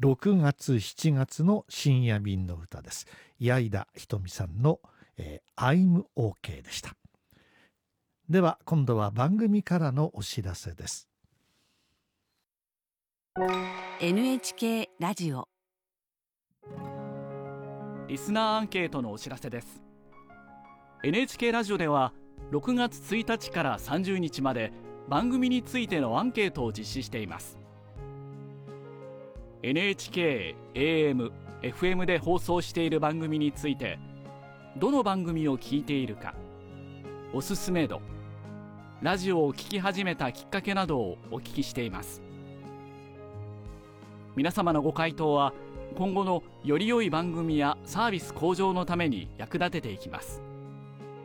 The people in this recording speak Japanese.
6月7月の深夜便の歌です。矢井田ひとみさんの、I'm OK でした。では今度は番組からのお知らせです。 NHK ラジオリスナーアンケートのお知らせです。 NHK ラジオでは6月1日から30日まで番組についてのアンケートを実施しています。 NHK AM、FM で放送している番組について、どの番組を聞いているか、おすすめ度、ラジオを聞き始めたきっかけなどをお聞きしています。皆様のご回答は今後のより良い番組やサービス向上のために役立てていきます。